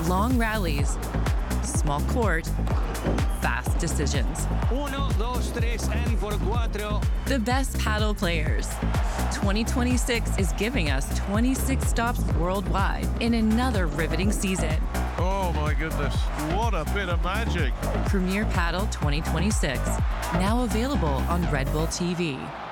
Long rallies, small court, fast decisions. Uno, dos, tres, and for cuatro. The best paddle players. 2026 is giving us 26 stops worldwide in another riveting season. Oh my goodness, what a bit of magic. Premier Paddle 2026, now available on Red Bull TV.